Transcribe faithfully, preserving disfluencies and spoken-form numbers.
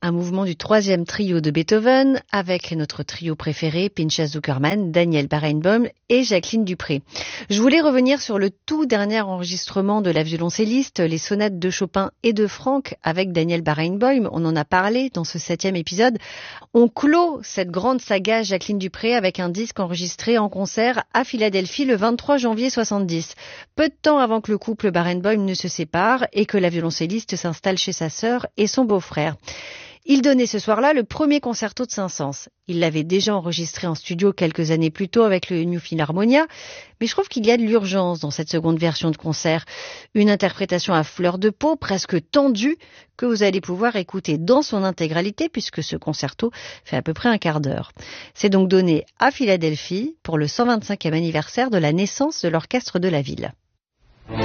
un mouvement du troisième trio de Beethoven avec notre trio préféré, Pinchas Zukerman, Daniel Barenboim et Jacqueline Dupré. Je voulais revenir sur le tout dernier enregistrement de la violoncelliste, les sonates de Chopin et de Franck avec Daniel Barenboim. On en a parlé dans ce septième épisode. On clôt cette grande saga Jacqueline Dupré avec un disque enregistré en concert à Philadelphie le vingt-trois janvier soixante-dix. Peu de temps avant que le couple Barenboim ne se sépare et que la violoncelliste s'installe chez sa sœur et son beau-frère. Il donnait ce soir-là le premier concerto de Saint-Saëns. Il l'avait déjà enregistré en studio quelques années plus tôt avec le New Philharmonia, mais je trouve qu'il y a de l'urgence dans cette seconde version de concert. Une interprétation à fleur de peau, presque tendue, que vous allez pouvoir écouter dans son intégralité puisque ce concerto fait à peu près un quart d'heure. C'est donc donné à Philadelphie pour le cent vingt-cinquième anniversaire de la naissance de l'orchestre de la ville.